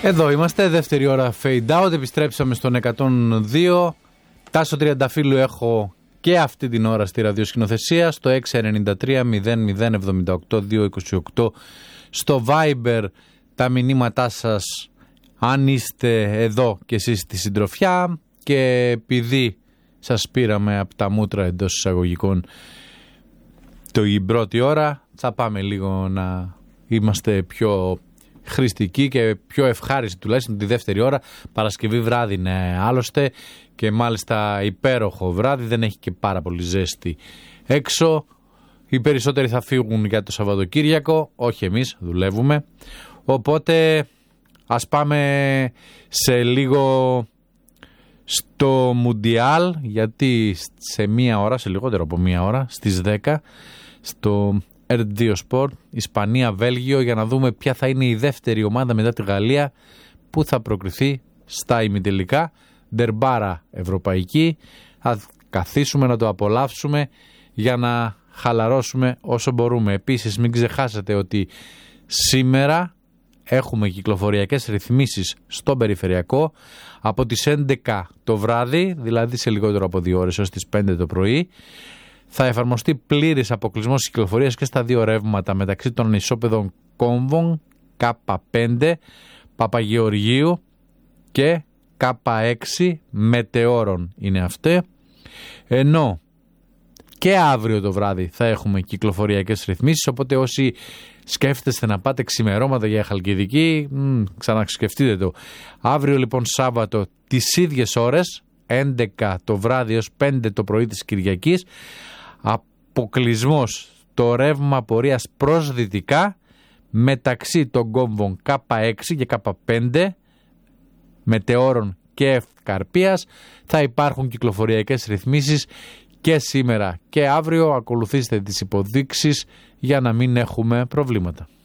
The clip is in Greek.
Εδώ είμαστε, δεύτερη ώρα fade out, επιστρέψαμε στον 102. Τάσο Τριανταφύλλου έχω και αυτή την ώρα στη ραδιοσκηνοθεσία, στο 693-0078-228, στο Viber τα μηνύματά σας αν είστε εδώ και εσείς στη συντροφιά, και επειδή σας πήραμε από τα μούτρα εντός εισαγωγικών την πρώτη ώρα, θα πάμε λίγο να είμαστε πιο χρηστικοί και πιο ευχάριστοι, τουλάχιστον τη δεύτερη ώρα. Παρασκευή βράδυ είναι άλλωστε, και μάλιστα υπέροχο βράδυ, δεν έχει και πάρα πολύ ζέστη έξω. Οι περισσότεροι θα φύγουν για το Σαββατοκύριακο, όχι εμείς, δουλεύουμε. Οπότε ας πάμε σε λίγο στο Μουντιάλ, γιατί σε μία ώρα, σε λιγότερο από μία ώρα, στις 10, στο R2 Sport, Ισπανία-Βέλγιο, για να δούμε ποια θα είναι η δεύτερη ομάδα μετά τη Γαλλία που θα προκριθεί στα ημιτελικά. Ντερμπάρα ευρωπαϊκή, θα καθίσουμε να το απολαύσουμε για να χαλαρώσουμε όσο μπορούμε. Επίσης μην ξεχάσετε ότι σήμερα έχουμε κυκλοφοριακές ρυθμίσεις στον περιφερειακό από τις 11 το βράδυ, δηλαδή σε λιγότερο από 2 ώρες, έως τις 5 το πρωί. Θα εφαρμοστεί πλήρης αποκλεισμός κυκλοφορίας και στα δύο ρεύματα μεταξύ των ισόπεδων Κόμβων K5, Παπαγεωργίου και K6 Μετεώρων είναι αυτέ. Ενώ και αύριο το βράδυ θα έχουμε κυκλοφοριακές ρυθμίσεις, οπότε όσοι σκέφτεστε να πάτε ξημερώματα για Χαλκιδική, ξανασκεφτείτε το. Αύριο λοιπόν Σάββατο τις ίδιες ώρες, 11 το βράδυ έως 5 το πρωί της Κυριακής, αποκλεισμός το ρεύμα πορείας προς δυτικά μεταξύ των κόμβων K6 και K5 Μετεώρων και Ευκαρπίας. Θα υπάρχουν κυκλοφοριακές ρυθμίσεις και σήμερα και αύριο. Ακολουθήστε τις υποδείξεις για να μην έχουμε προβλήματα.